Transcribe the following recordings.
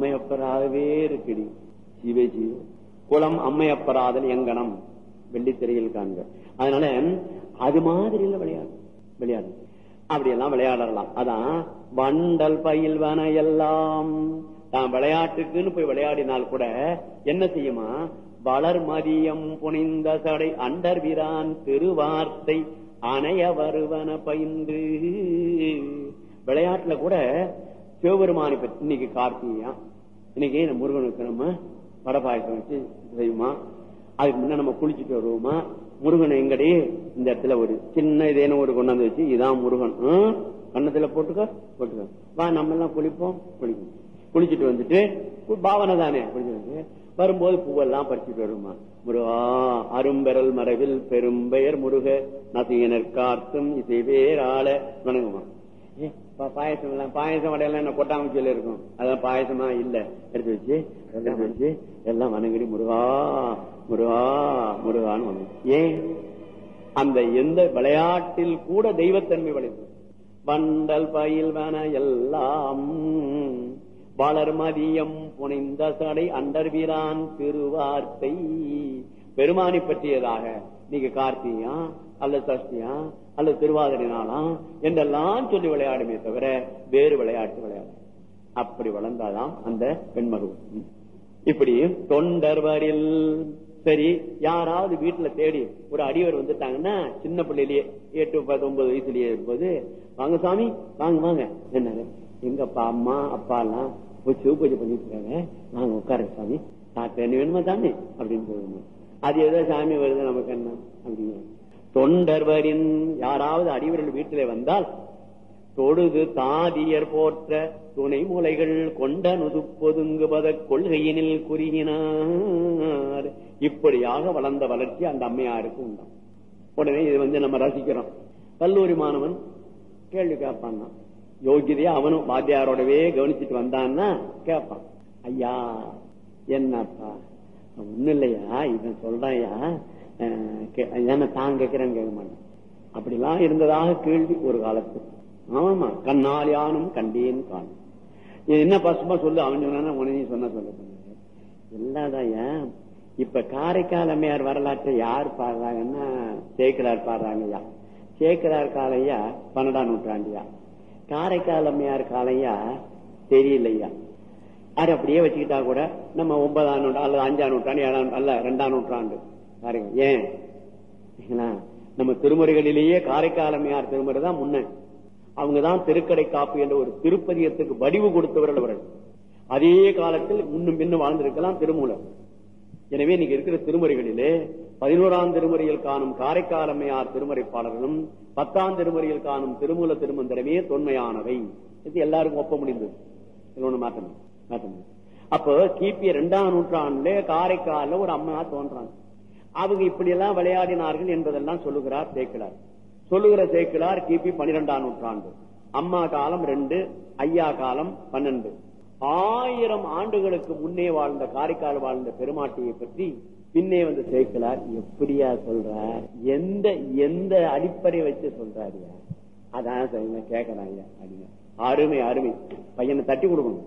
அம்மையப்பராகவே இருக்குடி. சிவே சிவ குளம் அம்மையப்பராதல் எங்கனம் வெள்ளித்திரையில் காண்க. அதனால அது மாதிரி இல்ல விளையாடு அப்படியெல்லாம் விளையாடலாம். அதான் வண்டல் பயில்வன எல்லாம் தான் விளையாட்டுக்குன்னு போய் விளையாடினால் கூட என்ன செய்யுமா, வளர் மதியம் புனிந்த சடை அண்டர் வீரான் திருவார்த்தை அணைய வருவன பயின்று. விளையாட்டுல கூட சிவபெருமானை பற்றி இன்னைக்கு கார்த்திகையா, இன்னைக்கு முருகனுக்கு நம்ம வடபாயசம் வச்சு செய்யுமா, அதுக்கு முன்ன நம்ம குளிச்சுட்டு வருவோமா, முருகன் எங்கடி இந்த இடத்துல ஒரு சின்ன இதேன்னு ஒரு கொண்டாந்து வச்சு இதான் முருகன் கண்ணத்துல போட்டுக்க வா நம்ம எல்லாம் குளிப்போம். குளிச்சுட்டு வந்துட்டு பாவனை தானே குளிச்சு வரும்போது பூவெல்லாம் பறிச்சுட்டு வருமா, முருகா அரும்பெறல் மரபில் பெரும்பெயர் முருக நசியனர் கார்த்தும் இசைவேர் ஆள வணங்குமா. பாயசம் எல்லாம் பாயசம் வடையெல்லாம் என்ன கொட்டாங்குச்சியில இருக்கும், அதான் பாயசமா இல்ல எடுத்து வச்சு எல்லாம் வணங்கடி முருகா முருகா முருகான்னு வணங்கும். ஏன் அந்த எந்த விளையாட்டில் கூட தெய்வத்தன்மை விளைவு. வண்டல் பயில்வன எல்லாம் வளர் மதியம் புனிந்த சடை அண்டர் வீரான் திருவார்த்தை. பெருமானை பற்றியதாக நீங்க கார்த்திகையா அல்லது சஷ்டியா அல்லது திருவாதிரை நாளா என்றெல்லாம் சொல்லி விளையாடுமே தவிர வேறு விளையாட்டு விளையாடு. அப்படி வளர்ந்தாதான் அந்த பெண்மகள். இப்படி தொண்டர்வரில் சரி யாராவது வீட்டுல தேடி ஒரு அடியவர் வந்துட்டாங்கன்னா சின்ன பிள்ளையிலேயே 8, 9 வயசுலயே இருப்பது, வாங்க சாமி வாங்க வாங்க என்ன எங்க அப்பா அம்மா அப்பா எல்லாம் சிவ பூஜை பண்ணிட்டு இருக்காங்க, வாங்க உட்கார சாமி சாப்பிட்டு என்ன வேணுமா சாமி அப்படின்னு சொல்லணும். அது ஏதோ சாமி வருது நமக்கு என்ன அப்படிங்க. தொண்டர்வரின் யாராவது அடியவர்கள் வீட்டிலே வந்தால் தொழுது தாதியர் போற்ற துணை மூலைகள் கொண்ட நுதுப்பொதுங்குபத கொள்கையினில் குறுகினார். இப்படியாக வளர்ந்த வளர்ச்சி அந்த அம்மையாருக்கு உண்டாம். உடனே இது நம்ம ரசிக்கிறோம். கல்லூரி மாணவன் கேள்வி கேட்பான், யோகிதையா அவனும் வாத்தியாரோடவே கவனிச்சுட்டு வந்தான்னா கேட்பான், ஐயா என்னப்பா ஒண்ணு இல்லையா இவன் சொல்றாயா என்ன தான் கேட்கிறேன்னு கேட்க மாட்டேன். அப்படிலாம் இருந்ததாக கேள்வி ஒரு காலத்து. ஆமா கண்ணால் யானும் கண்டேன் காணும். என்ன பசுமா சொல்லு, அவன் சொன்னா உடனே சொன்ன சொல்ல எல்லாதாயா. இப்ப காரைக்கால் அம்மையார் வரலாற்றை யார் பாடுறாங்கன்னா சேக்கிரார் பாடுறாங்கய்யா. சேக்கிரார் காலையா 12ஆம் நூற்றாண்டியா, காரைக்கால் அம்மையார் காலையா தெரியலையா. அது அப்படியே வச்சுக்கிட்டா கூட நம்ம 9ஆம் நூற்றாண்டு அல்லது 5ஆம் நூற்றாண்டு 7ஆம் அல்ல 2ஆம் நூற்றாண்டு பாருங்க. ஏன் நம்ம திருமுறைகளிலேயே காரைக்கால் அம்மையார் திருமுறை தான் முன்ன. அவங்கதான் திருக்கடை காப்பு என்ற ஒரு திருப்பதியத்துக்கு வடிவு கொடுத்தவர்கள் அவர்கள். அதே காலத்தில் முன்னும் பின்னும் வாழ்ந்திருக்கலாம் திருமூலர். எனவே இன்னைக்கு இருக்கிற திருமுறைகளிலே 11ஆம் திருமுறையில் காணும் காரைக்கால் அம்மையார் திருமுறை பாடல்களும் 10ஆம் திருமுறையில் காணும் திருமூல திருமந்திரமே தொன்மையானவை. எல்லாருக்கும் ஒப்ப முடிந்தது. மாற்றம். அப்போ கிபி 2ஆம் நூற்றாண்டுல காரைக்கால ஒரு அம்மையா தோன்றாங்க. அவங்க இப்படி எல்லாம் விளையாடினார்கள் என்பதெல்லாம் சொல்லுகிறார் சேக்கிழார். சொல்லுகிற சேக்கிழார் கிபி 12ஆம் நூற்றாண்டு, அம்மா காலம் 2, ஐயா காலம் 12. 1000 ஆண்டுகளுக்கு முன்னே வாழ்ந்த காரைக்கால் வாழ்ந்த பெருமாட்டியை பற்றி பின்னே வந்து சேக்கிழார் எப்படியா சொல்றார், எந்த எந்த அடிப்படை வச்சு சொல்றாருயா, அதான் கேட்கறாங்க அப்படிங்க. அருமை அருமை. பையனை தட்டி கொடுக்கணும்.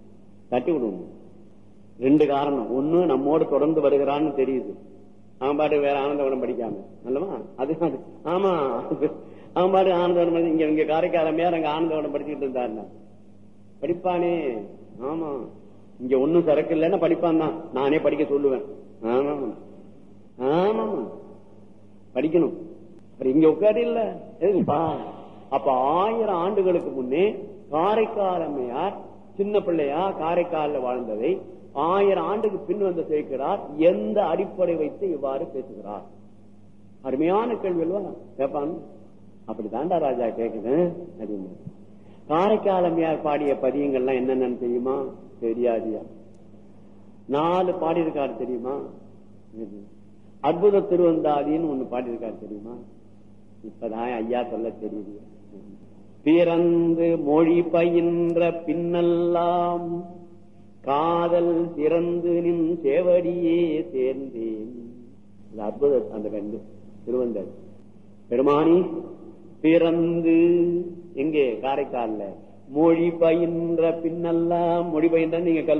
2 காரணம். ஒண்ணு நம்மோடு தொடர்ந்து வருகிறான்னு தெரியுது. அவன் பாட்டு வேற ஆனந்தவனம் படிக்காம அல்லவா, அது ஆமா அவன் பாட்டு ஆனந்தவனம் இங்க காரைக்கால் அம்மையார் அங்க ஆனந்தவனம் படிச்சுட்டு இருந்தாருன்னா படிப்பானே. ஆமா இங்க ஒன்னும் சரக்கு இல்லைன்னா படிப்பான் தான். நானே படிக்க சொல்லுவேன். ஆமா ஆமா படிக்கணும். இங்க உட்காரு இல்ல எதுப்பா. அப்ப 1000 ஆண்டுகளுக்கு முன்னே காரைக்கால் அம்மையார் சின்ன பிள்ளையா காரைக்காலில் வாழ்ந்ததை 1000 ஆண்டுக்கு பின் வந்து சேர்க்கிறார். எந்த அடிப்படை வைத்து இவ்வாறு பேசுகிறார்? அருமையான கேள்வி அல்லவா கேட்பான். அப்படித்தாண்டா ராஜா கேக்குது. காரைக்கால் அம்மையார் பாடிய பதியங்கள்லாம் என்னென்னு தெரியுமா? தெரியாதியா. 4 பாடியிருக்காரு தெரியுமா? அற்புத திருவந்தாதின்னு ஒண்ணு பாடியிருக்காரு தெரியுமா? இப்பதான் ஐயா சொல்ல தெரியுது. பிறந்து மொழி பயின்ற பின்னெல்லாம் காதல் சிறந்து நின் சேவடியே சேர்ந்தேன். அற்புதம். அந்த 2 திருவந்தாதி. பெருமானி பிறந்து எங்கே காரைக்கால்ல மொழி பயின்ற பின்னெல்லாம், மொழி பயின்ற நீங்க